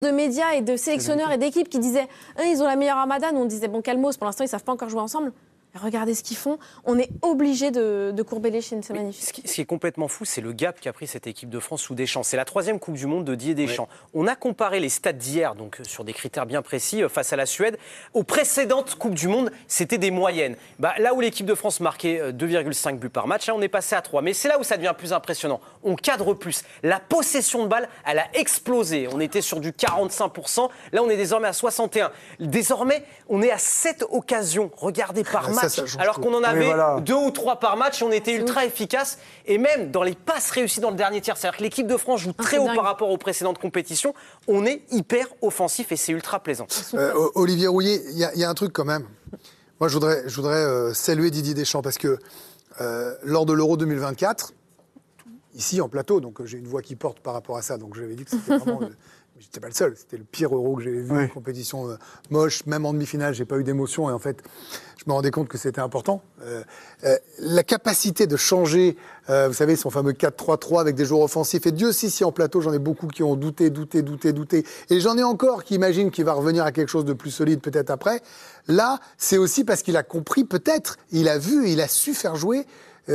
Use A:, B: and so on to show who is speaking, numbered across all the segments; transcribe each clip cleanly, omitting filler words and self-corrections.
A: de médias et de sélectionneurs et d'équipes qui disaient ils ont la meilleure armada. Nous, on disait bon, calmos, pour l'instant, ils ne savent pas encore jouer ensemble. Regardez ce qu'ils font. On est obligé de courber les chines, c'est magnifique.
B: Ce qui est complètement fou, c'est le gap qu'a pris cette équipe de France sous Deschamps. C'est la 3e Coupe du Monde de Didier Deschamps. Ouais. On a comparé les stats d'hier, donc sur des critères bien précis, face à la Suède. Aux précédentes Coupes du Monde, c'était des moyennes. Là où l'équipe de France marquait 2,5 buts par match, là, on est passé à 3. Mais c'est là où ça devient plus impressionnant. On cadre plus. La possession de balle, elle a explosé. On était sur du 45%. Là, on est désormais à 61%. Désormais, on est à 7 occasions regardées par match. Alors qu'on en avait 2 ou 3 par match, on était ultra efficace. Et même dans les passes réussies dans le dernier tiers, c'est-à-dire que l'équipe de France joue très haut par rapport aux précédentes compétitions, on est hyper offensif et c'est ultra plaisant.
C: Olivier Rouillet, il y a un truc quand même. Moi, je voudrais saluer Didier Deschamps parce que lors de l'Euro 2024, ici en plateau, donc j'ai une voix qui porte par rapport à ça, donc j'avais dit que c'était vraiment... J'étais pas le seul, c'était le pire Euro que j'avais vu, une compétition moche, même en demi-finale, j'ai pas eu d'émotion et en fait, je me rendais compte que c'était important. La capacité de changer, vous savez, son fameux 4-3-3 avec des joueurs offensifs, et Dieu sait si en plateau, j'en ai beaucoup qui ont douté, et j'en ai encore qui imaginent qu'il va revenir à quelque chose de plus solide peut-être après. Là, c'est aussi parce qu'il a compris, peut-être, il a vu, il a su faire jouer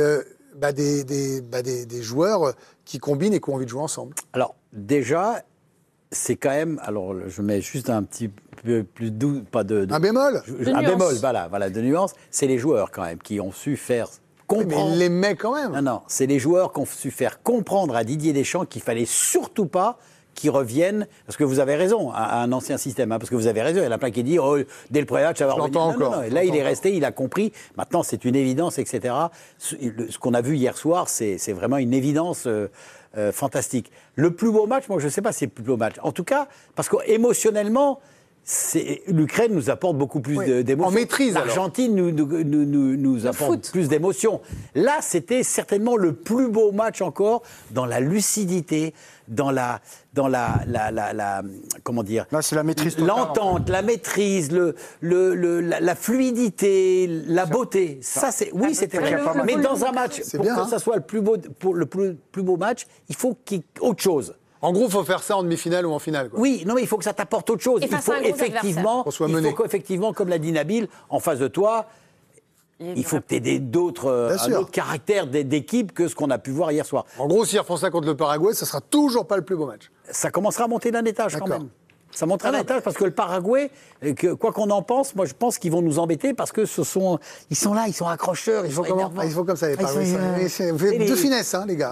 C: des joueurs qui combinent et qui ont envie de jouer ensemble.
D: Alors, déjà... C'est quand même, alors je mets juste un petit peu plus doux, pas de
C: un bémol,
D: un bémol, voilà, de nuance. C'est les joueurs quand même qui ont su faire comprendre.
C: Mais il les met quand même.
D: Non, c'est les joueurs qui ont su faire comprendre à Didier Deschamps qu'il fallait surtout pas qu'ils reviennent, parce que vous avez raison, à un ancien système, parce que vous avez raison, il y en a plein qui disent dès le premier match, ça va revenir. Non. Et là, il est resté, il a compris. Maintenant, c'est une évidence, etc. Ce qu'on a vu hier soir, c'est vraiment une évidence. Fantastique. Le plus beau match, moi je ne sais pas si c'est le plus beau match. En tout cas, parce qu'émotionnellement, l'Ukraine nous apporte beaucoup plus d'émotions.
C: En maîtrise.
D: L'Argentine nous apporte plus d'émotions. Là, c'était certainement le plus beau match encore dans la lucidité, dans la comment dire.
E: Là, c'est la maîtrise totale.
D: L'entente, la maîtrise, la fluidité, la beauté. Ça, c'est c'était vrai. Mais dans un match, pour que ça soit le plus beau match, il faut qu'il y ait autre chose.
C: En gros, il faut faire ça en demi-finale ou en finale. Quoi.
D: Oui, non, mais il faut que ça t'apporte autre chose. Il faut qu'effectivement, comme l'a dit Nabil, en face de toi, il faut que tu aies un autre caractère d'équipe que ce qu'on a pu voir hier soir.
C: En gros, si ils refont ça contre le Paraguay, ça ne sera toujours pas le plus beau match.
D: Ça commencera à monter d'un étage quand même. Ça montera d'un étage parce que le Paraguay, quoi qu'on en pense, moi je pense qu'ils vont nous embêter parce que ils sont là, ils sont accrocheurs, ils sont énervants.
C: Il faut comme ça les Paraguayens. Vous faites de finesse, les gars.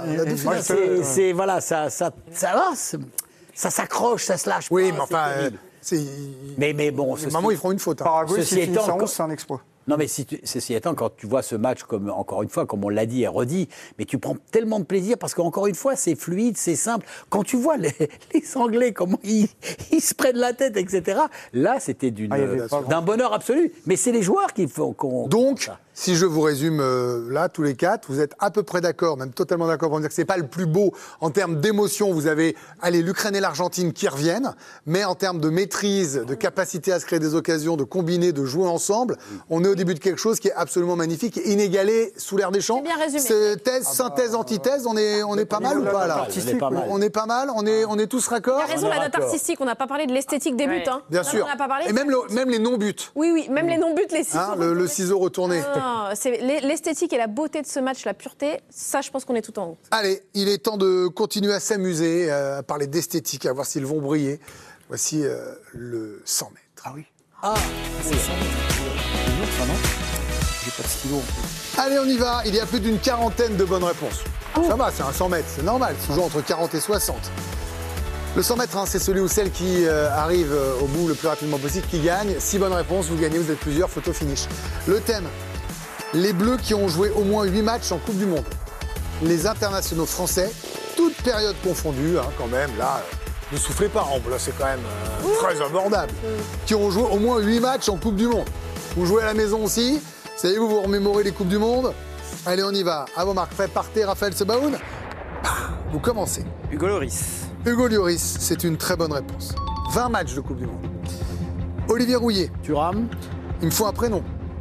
D: Ça s'accroche, ça se lâche.
C: Oui, mais enfin.
D: Mais bon,
C: maman, ils feront une faute.
E: Paraguay, s'ils finissent en 11, c'est un exploit.
D: Non, mais ceci étant, quand tu vois ce match, encore une fois, comme on l'a dit et redit, mais tu prends tellement de plaisir parce qu'encore une fois, c'est fluide, c'est simple. Quand tu vois les Anglais, comment ils se prennent la tête, etc., là, c'était d'un bonheur absolu. Mais c'est les joueurs qui font
C: Donc, si je vous résume là, tous les quatre, vous êtes à peu près d'accord, même totalement d'accord pour me dire que c'est pas le plus beau en termes d'émotion. Vous avez, l'Ukraine et l'Argentine qui reviennent, mais en termes de maîtrise, de capacité à se créer des occasions, de combiner, de jouer ensemble, on est au début de quelque chose qui est absolument magnifique et inégalé sous l'ère Deschamps.
A: C'est bien résumé.
C: Synthèse, antithèse, on est pas mal ou pas là ? On est pas mal, on est tous raccords.
A: Il a raison, la note artistique, on n'a pas parlé de l'esthétique des buts.
C: Bien sûr. Et même les non-buts.
A: Oui, même les non-buts, les ciseaux.
C: Le ciseau retourné.
A: C'est l'esthétique et la beauté de ce match, la pureté, ça je pense qu'on est tout en haut.
C: Allez, il est temps de continuer à s'amuser, à parler d'esthétique, à voir s'ils vont briller. Voici le 100 mètres.
E: Ah oui.
C: C'est 100 mètres.
E: J'ai pas de stylo.
C: Allez, on y va. Il y a plus d'une quarantaine de bonnes réponses. Ça va, c'est un 100 mètres, c'est normal. C'est toujours entre 40 et 60. Le 100 mètres, c'est celui ou celle qui arrive au bout le plus rapidement possible, qui gagne. 6 bonnes réponses, vous gagnez, vous êtes plusieurs, photo finish. Le thème, les Bleus qui ont joué au moins 8 matchs en Coupe du Monde. Les internationaux français, toutes périodes confondues, quand même, là, ne soufflez pas, là c'est quand même très abordable. Qui ont joué au moins 8 matchs en Coupe du Monde. Vous jouez à la maison aussi, savez-vous, vous remémorez les Coupes du Monde. Allez, on y va. À vos marques, partez, Raphaël Sebaoun. Vous commencez.
B: Hugo Lloris.
C: Hugo Lloris, c'est une très bonne réponse. 20 matchs de Coupe du Monde. Olivier Rouillet.
D: Thuram.
C: Il me faut un prénom.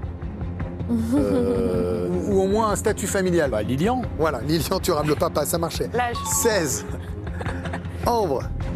C: Ou au moins un statut familial.
D: Lilian.
C: Voilà, Lilian Thuram, le papa, ça marchait.
A: L'âge.
C: 16. Ambre.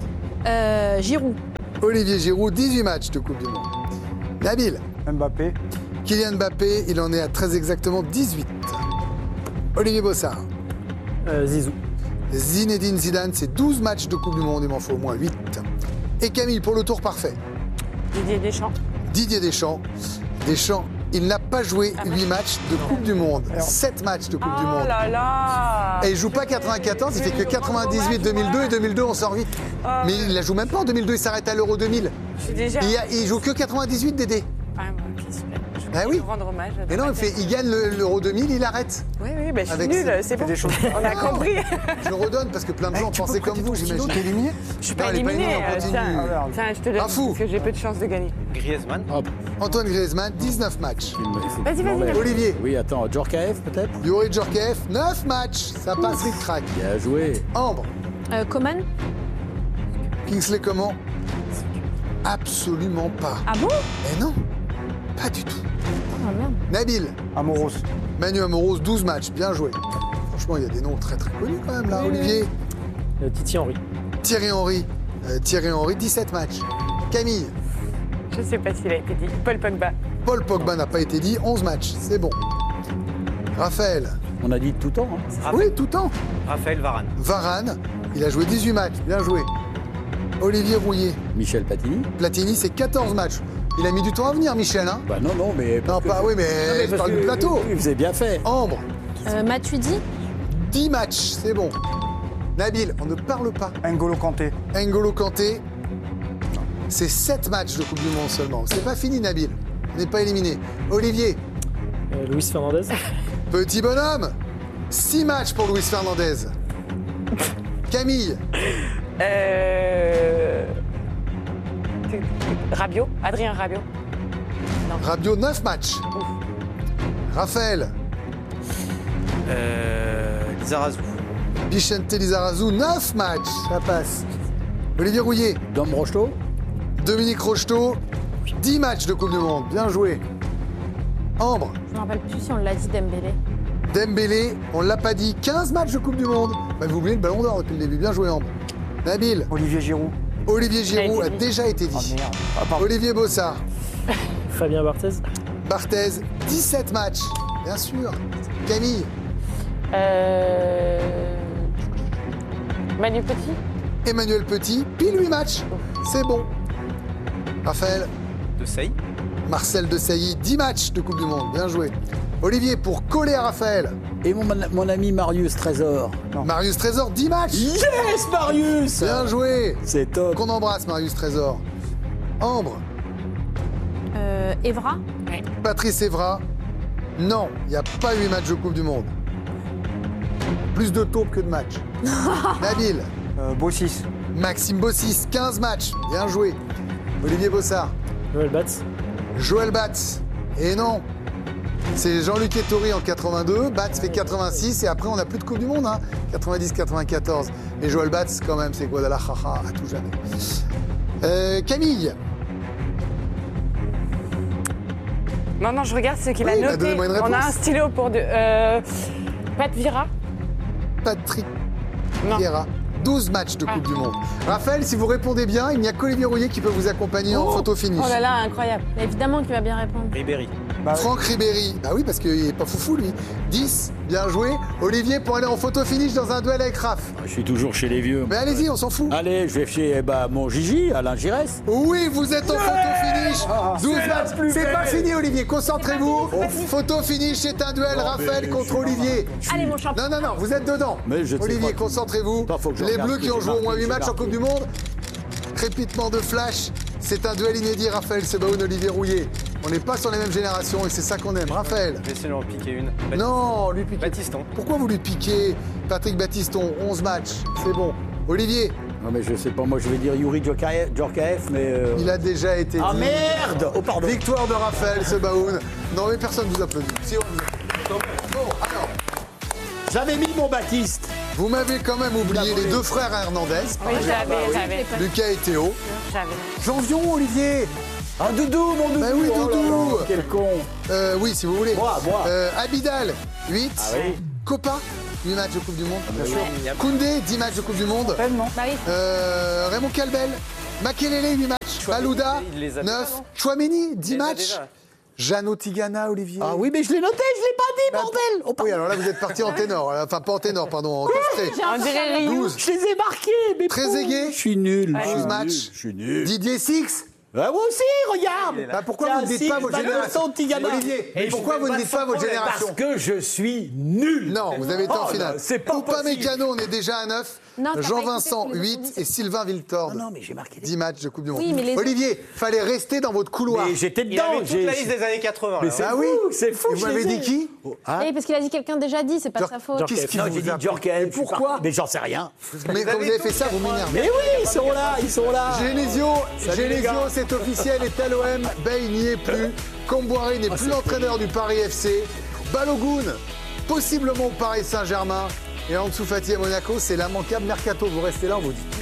A: Giroud.
C: Olivier Giroud, 18 matchs de Coupe du Monde. Nabil.
E: Mbappé.
C: Kylian Mbappé, il en est à très exactement 18. Olivier Bossard.
F: Zizou.
C: Zinedine Zidane, c'est 12 matchs de Coupe du Monde, il m'en faut au moins 8. Et Camille, pour le tour parfait.
G: Didier Deschamps.
C: Didier Deschamps. Deschamps, il n'a pas joué 8 matchs de Coupe du Monde. 7 matchs de Coupe du Monde.
G: Oh là là.
C: Et il joue pas 94, il fait que 98, 2002 et 2002 on sort vite. Mais il la joue même pas en 2002, il s'arrête à l'Euro 2000.
G: Je suis déjà...
C: Il joue que 98 Dédé.
G: Ah, ok, super. Je
C: Ah
G: voulais
C: oui.
G: lui rendre hommage.
C: Et non, il gagne l'Euro 2000, il arrête.
G: Oui, bah, je suis
C: Avec
G: nulle,
C: ses-
G: c'est bon.
E: Des choses.
G: On a compris.
C: Je le redonne parce que plein de gens pensaient comme vous, j'imagine.
E: T'es éliminé
G: Je suis
C: Non,
G: pas
C: il est pas
G: éliminée.
C: éliminé, on continue.
G: Tiens, je te donne
C: Un fou.
G: parce que j'ai peu de chance de gagner.
B: Griezmann.
C: Antoine Griezmann, 19 matchs.
G: Vas-y.
C: Olivier.
D: Oui, attends, Djorkaeff peut-être.
C: Yuri Djorkaeff, 9 matchs. Ça passe vite crack.
D: Bien joué.
C: Ambre.
A: Coman.
C: Kingsley comment? Absolument pas.
A: Ah bon?
C: Eh non, pas du tout.
A: Oh merde.
C: Nabil.
E: Amoros.
C: Manu Amoros, 12 matchs. Bien joué. Franchement, il y a des noms très très connus quand même là. Olivier.
F: Titi Henry.
C: Thierry Henry. Thierry Henry, 17 matchs. Camille.
G: Je sais pas s'il a été dit. Paul Pogba.
C: Paul Pogba n'a pas été dit, 11 matchs. C'est bon. Raphaël.
D: On a dit tout le temps. Hein.
C: Oui, tout le temps.
B: Raphaël Varane.
C: Varane, il a joué 18 matchs. Bien joué. Olivier Rouillet.
D: Michel Platini.
C: Platini, c'est 14 matchs. Il a mis du temps à venir, Michel, hein?
D: Bah non, mais...
C: Non, pas, oui, mais je
D: parce
C: parle
D: que-
C: du plateau.
D: Oui, vous avez bien fait.
C: Ambre,
A: Matuidi.
C: 10 matchs, c'est bon. Nabil, on ne parle pas.
E: N'Golo Kanté.
C: N'Golo Kanté, c'est 7 matchs de Coupe du Monde seulement. C'est pas fini, Nabil. On n'est pas éliminé. Olivier,
F: Luis Fernandez.
C: petit bonhomme, 6 matchs pour Luis Fernandez. Camille,
G: Rabiot. Adrien Rabiot.
C: Rabiot, 9 matchs. Raphaël,
B: Lizarazu.
C: Vicente Lizarazu, 9 matchs. Ça passe. Olivier Rouillet,
D: Dom Rocheteau.
C: Dominique Rocheteau, 10 matchs de Coupe du Monde. Bien joué. Ambre,
A: Je me rappelle plus si on l'a dit Dembélé.
C: Dembélé, on l'a pas dit, 15 matchs de Coupe du Monde. Bah, vous oubliez le ballon d'or depuis le début. Bien joué, Ambre. Nabil,
E: Olivier Giroud.
C: Olivier Giroud
G: Ça a
C: a
G: été dit.
C: déjà été
E: Ah
C: dit.
E: merde. Ah, pardon.
C: Olivier Bossard,
F: Fabien Barthez.
C: Barthez, 17 matchs. Bien sûr. Camille,
G: Manu Petit.
C: Emmanuel Petit, pile 8 matchs. C'est bon. Raphaël,
B: De Sailly.
C: Marcel Desailly, 10 matchs de Coupe du Monde. Bien joué. Olivier, pour coller à Raphaël,
D: Et mon ami Marius Trésor.
C: Marius Trésor, 10 matchs.
D: Yes, Marius.
C: Bien joué.
D: C'est top.
C: Qu'on embrasse, Marius Trésor. Ambre,
A: Evra.
C: Patrice Evra. Non, il n'y a pas 8 matchs de Coupe du Monde. Plus de taupes que de matchs. Nabil,
E: Bossis.
C: Maxime Bossis, 15 matchs. Bien joué. Olivier Bossard,
F: Joël Batz.
C: Joël Batz. Et non, c'est Jean-Luc Ettori en 82. Batz fait 86 et après on n'a plus de Coupe du Monde. Hein. 90-94. Mais Joël Batz, quand même, c'est Guadalajara à tout jamais. Camille,
G: Non, je regarde ce qu'il
C: Oui,
G: a
C: bah,
G: noté.
C: donnez-moi une
G: On a
C: réponse.
G: un stylo pour de. Pat Vira.
C: Patrick
G: Non.
C: Vieira. 12 matchs de Coupe du Monde. Raphaël, si vous répondez bien, il n'y a qu'Olivier Rouillet qui peut vous accompagner en photo finish.
G: Oh là là, incroyable.
A: Évidemment qu'il va bien répondre.
B: Ribéry.
E: Bah,
C: Franck Ribéry, bah oui, parce qu'il n'est pas foufou lui. 10, bien joué. Olivier pour aller en photo finish dans un duel avec Raph.
D: Je suis toujours chez les vieux.
C: Mais allez-y, on s'en fout.
D: Allez, je vais chez mon Gigi, Alain Giresse.
C: Oui, vous êtes en photo finish. 12 matchs. C'est pas fini, Olivier. Concentrez-vous. Photo finish, c'est un duel Raphaël contre Olivier.
A: Allez, mon champion.
C: Non, vous êtes dedans.
D: Mais je ne sais
C: Olivier,
D: pas.
C: concentrez-vous.
D: Attends, faut que je
C: Les
D: regarde
C: Bleus
D: ce
C: qui
D: que
C: ont
D: j'ai
C: joué au moins
D: marqué,
C: 8
D: j'ai
C: matchs en
D: marqué.
C: Coupe du Monde. Crépitement de flash. C'est un duel inédit, Raphaël Sebaoun, Olivier Rouillet. On n'est pas sur les mêmes générations et c'est ça qu'on aime. Raphaël.
B: Je vais essayer d'en piquer une.
C: Non, lui piquer.
B: Batiston.
C: Pourquoi vous lui piquez Patrick Batiston, 11 matchs, c'est bon. Olivier,
D: Non, mais je sais pas, moi je vais dire Yuri Djorkaeff, mais.
C: il a déjà été
D: Ah
C: dit.
D: merde. Oh, pardon.
C: Victoire de Raphaël Sebaoun. Non, mais personne ne vous applaudit. Si on vous applaudit. Bon, alors,
D: J'avais mis mon Baptiste.
C: vous m'avez quand même oublié les deux frères Hernandez,
G: Oui, j'avais.
C: Lucas et Théo.
D: Jean-Vion, Olivier. Un doudou, mon doudou.
C: Bah oui,
D: Oh là
C: doudou.
D: là, quel con.
C: Oui, si vous voulez.
D: Moi.
C: Abidal, 8.
D: Ah oui.
C: Copa, 8 matchs de Coupe du Monde.
E: Bien sûr.
C: Koundé, 10 matchs de Coupe du Monde.
E: Tellement.
A: Bah oui.
C: Raymond Calbel, Makelele, 8 matchs. Balouda,
B: il les a
C: 9.
B: déjà, non
C: Chouameni, 10
B: les a
C: matchs.
B: déjà.
C: Jeannot Tigana, Olivier.
D: Ah oui, mais je l'ai noté, je l'ai pas dit, bordel. Oh,
C: Oui, alors là, vous êtes parti en ténor. Enfin, pas en ténor, pardon, en castré.
G: On dirait Ryu.
C: 12.
D: Je les ai marqués, mais
C: Trezeguet,
D: je suis nul.
C: 11 matchs.
D: Je suis nul.
C: Didier Six.
D: Ah, moi aussi, regarde.
C: Bah, pourquoi vous ne dites pas votre génération Olivier,
D: Et
C: pourquoi vous ne dites pas votre génération
D: Parce que je suis nul.
C: Non, vous avez été en finale.
D: C'est pas possible.
C: Upamecano, on est déjà à 9.
A: Non, t'as pas
C: Jean-Vincent,
A: écouté ce que les
C: 8.
A: autres ont
C: Et Sylvain Viltord,
D: Non, mais j'ai marqué
C: 10 matchs de Coupe du Monde.
A: Oui, mais les-
C: Olivier, fallait rester dans votre couloir.
D: Mais j'étais
B: Il
D: dedans.
B: avait toute la liste des années 80.
D: Mais
B: là.
D: c'est
C: Ah
D: fou,
C: oui.
D: c'est fou.
C: Et vous
D: je
C: m'avez
D: les ai.
C: dit qui
D: Hein
A: Oui, parce qu'il a dit quelqu'un déjà dit, c'est pas
C: Djor-
A: sa faute.
C: Qu'est-ce qui
D: Non,
C: vous
D: j'ai dit
C: a plu
D: Djorkaeff.
C: Pourquoi
D: Mais j'en sais rien.
C: Mais quand vous avez fait ça, vous m'énervez.
D: Mais oui, ils sont là, ils sont là.
C: Genesio,
D: les gars.
C: c'est officiel, est à l'OM. Bay n'y est plus. Comboiré n'est plus l'entraîneur du Paris FC. Balogun, possiblement au Paris Saint-Germain. Et Ansu Fati à Monaco, c'est l'immanquable mercato. Vous restez là, on vous dit.